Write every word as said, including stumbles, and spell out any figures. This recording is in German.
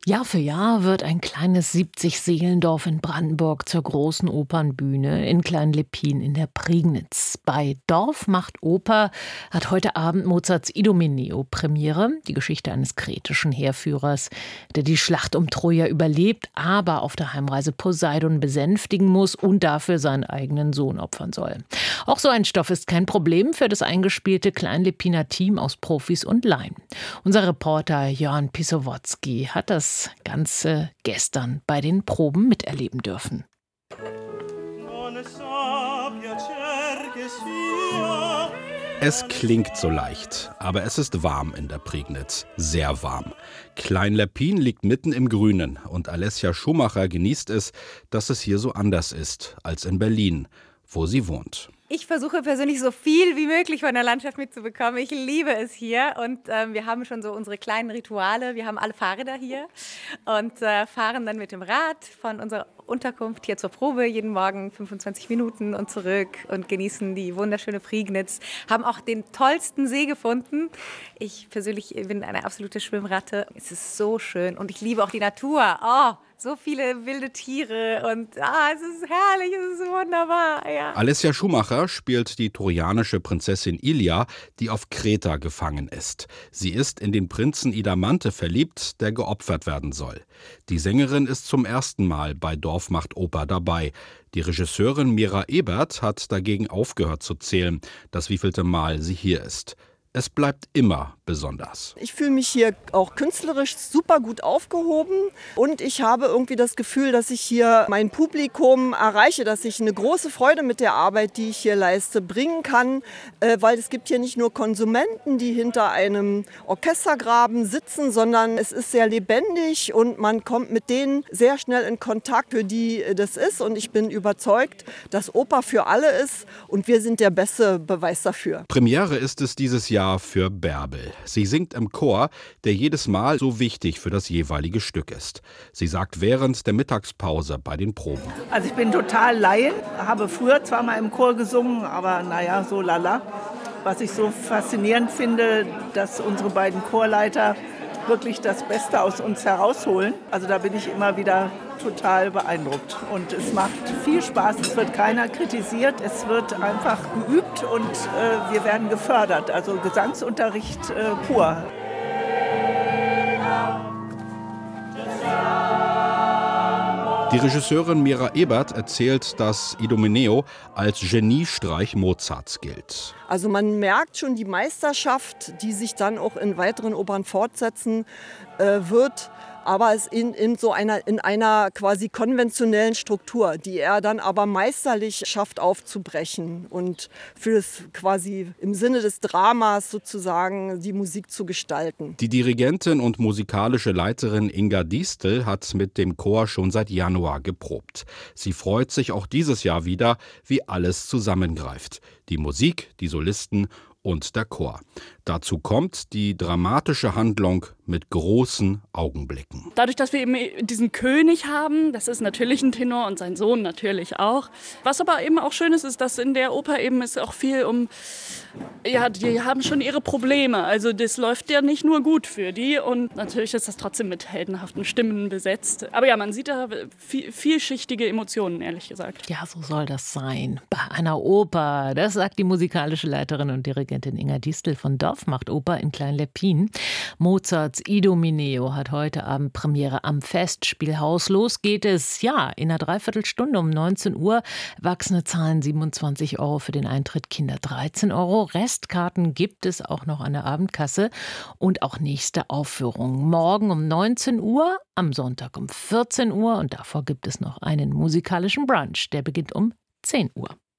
Jahr für Jahr wird ein kleines siebzig-Seelendorf in Brandenburg zur großen Opernbühne in Klein-Leppin in der Prignitz. Bei Dorf macht Oper hat heute Abend Mozarts Idomeneo Premiere, die Geschichte eines kretischen Heerführers, der die Schlacht um Troja überlebt, aber auf der Heimreise Poseidon besänftigen muss und dafür seinen eigenen Sohn opfern soll. Auch so ein Stoff ist kein Problem für das eingespielte Klein-Leppiner Team aus Profis und Laien. Unser Reporter Jörn Pisowotzki hat das Ganze gestern bei den Proben miterleben dürfen. Es klingt so leicht, aber es ist warm in der Prignitz. Sehr warm. Klein-Leppin liegt mitten im Grünen und Alessia Schumacher genießt es, dass es hier so anders ist als in Berlin, wo sie wohnt. Ich versuche persönlich so viel wie möglich von der Landschaft mitzubekommen. Ich liebe es hier und ähm, wir haben schon so unsere kleinen Rituale. Wir haben alle Fahrräder hier und äh, fahren dann mit dem Rad von unserer Unterkunft hier zur Probe jeden Morgen fünfundzwanzig Minuten und zurück und genießen die wunderschöne Prignitz. Haben auch den tollsten See gefunden. Ich persönlich bin eine absolute Schwimmratte. Es ist so schön und ich liebe auch die Natur. Oh, so viele wilde Tiere und ah, es ist herrlich, es ist wunderbar. Ja. Alessia Schumacher spielt die trojanische Prinzessin Ilia, die auf Kreta gefangen ist. Sie ist in den Prinzen Idamante verliebt, der geopfert werden soll. Die Sängerin ist zum ersten Mal bei Dorf macht Oper dabei. Die Regisseurin Mira Ebert hat dagegen aufgehört zu zählen, das wievielte Mal sie hier ist. Es bleibt immer besonders. Ich fühle mich hier auch künstlerisch super gut aufgehoben und ich habe irgendwie das Gefühl, dass ich hier mein Publikum erreiche, dass ich eine große Freude mit der Arbeit, die ich hier leiste, bringen kann, äh, weil es gibt hier nicht nur Konsumenten, die hinter einem Orchestergraben sitzen, sondern es ist sehr lebendig und man kommt mit denen sehr schnell in Kontakt, für die das ist, und ich bin überzeugt, dass Oper für alle ist und wir sind der beste Beweis dafür. Premiere ist es dieses Jahr für Bärbel. Sie singt im Chor, der jedes Mal so wichtig für das jeweilige Stück ist. Sie sagt während der Mittagspause bei den Proben: Also ich bin total Laien, habe früher zwar mal im Chor gesungen, aber naja, so lala. Was ich so faszinierend finde, dass unsere beiden Chorleiter wirklich das Beste aus uns herausholen. Also da bin ich immer wieder total beeindruckt. Und es macht viel Spaß, es wird keiner kritisiert, es wird einfach geübt und äh, wir werden gefördert. Also Gesangsunterricht äh, pur. Die Regisseurin Mira Ebert erzählt, dass Idomeneo als Geniestreich Mozarts gilt. Also man merkt schon die Meisterschaft, die sich dann auch in weiteren Opern fortsetzen äh, wird, aber es in, in so einer, in einer quasi konventionellen Struktur, die er dann aber meisterlich schafft aufzubrechen und für das quasi im Sinne des Dramas sozusagen die Musik zu gestalten. Die Dirigentin und musikalische Leiterin Inga Diestel hat mit dem Chor schon seit Januar geprobt. Sie freut sich auch dieses Jahr wieder, wie alles zusammengreift. Die Musik, die Solisten und der Chor. Dazu kommt die dramatische Handlung mit großen Augenblicken. Dadurch, dass wir eben diesen König haben, das ist natürlich ein Tenor und sein Sohn natürlich auch. Was aber eben auch schön ist, ist, dass in der Oper eben es auch viel um, ja, die haben schon ihre Probleme. Also das läuft ja nicht nur gut für die und natürlich ist das trotzdem mit heldenhaften Stimmen besetzt. Aber ja, man sieht da viel, vielschichtige Emotionen, ehrlich gesagt. Ja, so soll das sein. Bei einer Oper, das sagt die musikalische Leiterin und Dirigentin Inga Diestel von Dorf macht Oper in Klein-Leppin. Mozarts Idomeneo hat heute Abend Premiere am Festspielhaus. Los geht es, ja, in einer Dreiviertelstunde um neunzehn Uhr. Erwachsene zahlen siebenundzwanzig Euro für den Eintritt, Kinder dreizehn Euro. Restkarten gibt es auch noch an der Abendkasse und auch nächste Aufführung. Morgen um neunzehn Uhr, am Sonntag um vierzehn Uhr und davor gibt es noch einen musikalischen Brunch. Der beginnt um zehn Uhr.